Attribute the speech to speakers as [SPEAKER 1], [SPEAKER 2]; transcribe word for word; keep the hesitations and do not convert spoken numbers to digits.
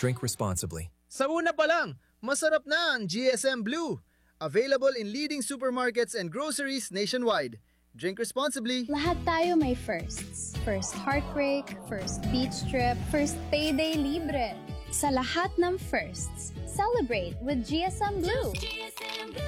[SPEAKER 1] Drink responsibly.
[SPEAKER 2] Sa una pa lang, masarap na ang G S M Blue. Available in leading supermarkets and groceries nationwide. Drink responsibly.
[SPEAKER 3] Lahat tayo may firsts. First heartbreak, first beach trip, first payday libre. Sa lahat ng firsts, celebrate with G S M Blue.